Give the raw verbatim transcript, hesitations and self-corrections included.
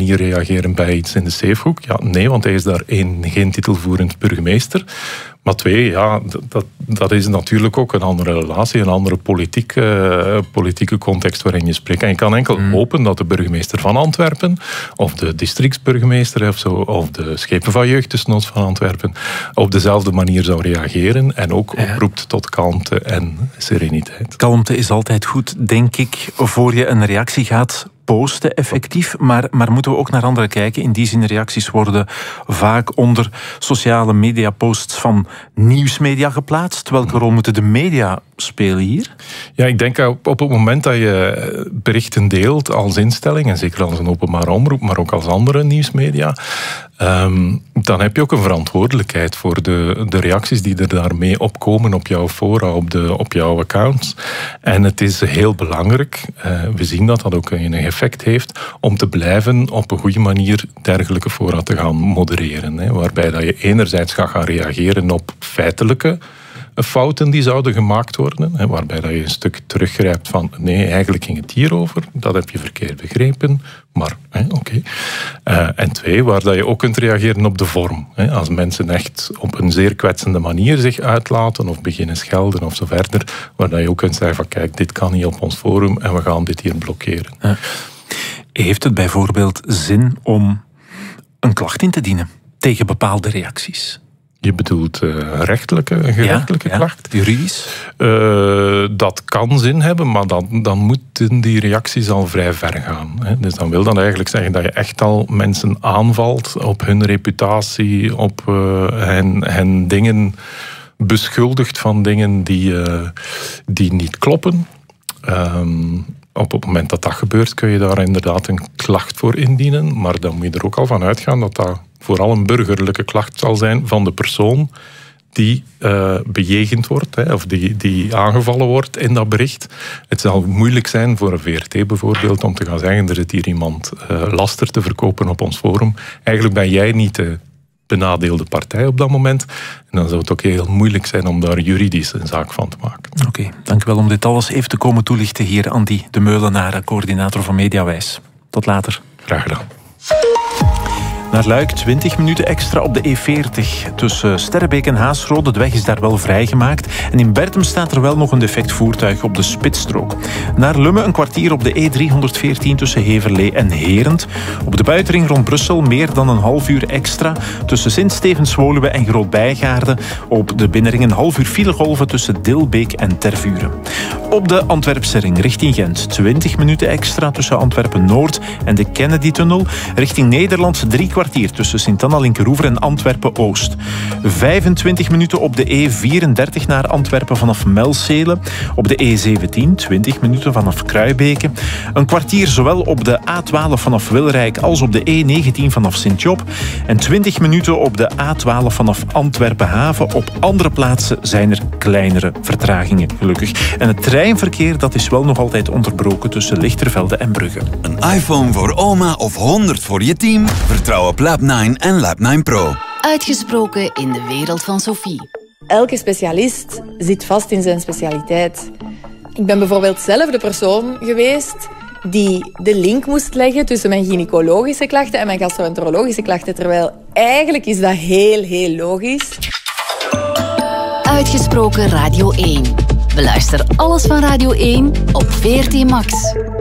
manier reageren bij iets in de Zeefhoek? Ja, nee, want hij is daar één, geen titelvoerend burgemeester. Maar twee, ja, dat, dat is natuurlijk ook een andere relatie, een andere politiek, uh, politieke context waarin je spreekt. En je kan enkel mm. hopen dat de burgemeester van Antwerpen, of de districtsburgemeester, of, zo, of de schepen van jeugd desnoods van Antwerpen, op dezelfde manier zou reageren en ook ja. oproept tot kalmte en sereniteit. Kalmte is altijd goed, denk ik, voor je een reactie gaat posten, effectief. Maar, maar moeten we ook naar anderen kijken? In die zin, reacties worden vaak onder sociale media posts van nieuwsmedia geplaatst. Welke rol moeten de media spelen hier? Ja, ik denk op het moment dat je berichten deelt als instelling, en zeker als een openbare omroep, maar ook als andere nieuwsmedia, um, dan heb je ook een verantwoordelijkheid voor de, de reacties die er daarmee opkomen op jouw fora, op, de, op jouw accounts. En het is heel belangrijk, uh, we zien dat dat ook een effect heeft, om te blijven op een goede manier dergelijke fora te gaan modereren. Hè, waarbij dat je enerzijds gaat gaan reageren op feitelijke fouten die zouden gemaakt worden, hè, waarbij dat je een stuk teruggrijpt van nee, eigenlijk ging het hierover, dat heb je verkeerd begrepen, maar oké. Okay. Uh, en twee, waar dat je ook kunt reageren op de vorm. Hè, als mensen echt op een zeer kwetsende manier zich uitlaten of beginnen schelden of zo verder, waar dat je ook kunt zeggen van kijk, dit kan niet op ons forum en we gaan dit hier blokkeren. Uh, heeft het bijvoorbeeld zin om een klacht in te dienen tegen bepaalde reacties? Je bedoelt uh, rechtelijke, een gerechtelijke ja, klacht? Ja, juridisch? Uh, dat kan zin hebben, maar dan, dan moeten die reacties al vrij ver gaan. Hè. Dus dan wil dat eigenlijk zeggen dat je echt al mensen aanvalt op hun reputatie, op uh, hen, hen dingen beschuldigt van dingen die, uh, die niet kloppen. Um, Op het moment dat dat gebeurt, kun je daar inderdaad een klacht voor indienen. Maar dan moet je er ook al van uitgaan dat dat vooral een burgerlijke klacht zal zijn van de persoon die uh, bejegend wordt, hè, of die, die aangevallen wordt in dat bericht. Het zal moeilijk zijn voor een V R T bijvoorbeeld om te gaan zeggen er zit hier iemand uh, laster te verkopen op ons forum. Eigenlijk ben jij niet de benadeelde partij op dat moment. En dan zou het ook heel moeilijk zijn om daar juridisch een zaak van te maken. Oké, okay, dank u wel om dit alles even te komen toelichten hier. Andy de Meulenaar, coördinator van Mediawijs. Tot later. Graag gedaan. Naar Luik, twintig minuten extra op de E veertig. Tussen Sterrebeek en Haasrode, de weg is daar wel vrijgemaakt. En in Bertum staat er wel nog een defect voertuig op de spitsstrook. Naar Lummen een kwartier op de E driehonderdveertien tussen Heverlee en Herent. Op de buitenring rond Brussel meer dan een half uur extra. Tussen Sint-Stevens-Woluwe en Groot-Bijgaarde. Op de binnenring een half uur filegolven tussen Dilbeek en Tervuren. Op de Antwerpse ring richting Gent. twintig minuten extra tussen Antwerpen-Noord en de Kennedy-tunnel. Richting Nederland drie kwartier tussen Sint-Anna-Linkeroever en Antwerpen-Oost. vijfentwintig minuten op de E vierendertig naar Antwerpen vanaf Melcelen. Op de E zeventien, twintig minuten vanaf Kruibeke. Een kwartier zowel op de A twaalf vanaf Wilrijk als op de E negentien vanaf Sint-Job. En twintig minuten op de A twaalf vanaf Antwerpen-Haven. Op andere plaatsen zijn er kleinere vertragingen, gelukkig. En het treinverkeer dat is wel nog altijd onderbroken tussen Lichtervelde en Brugge. Een iPhone voor oma of honderd voor je team? Vertrouw op Lab nine en Lab nine Pro. Uitgesproken in de wereld van Sophie. Elke specialist zit vast in zijn specialiteit. Ik ben bijvoorbeeld zelf de persoon geweest die de link moest leggen tussen mijn gynaecologische klachten en mijn gastroenterologische klachten, terwijl eigenlijk is dat heel, heel logisch. Uitgesproken Radio één. Beluister alles van Radio één op V R T Max.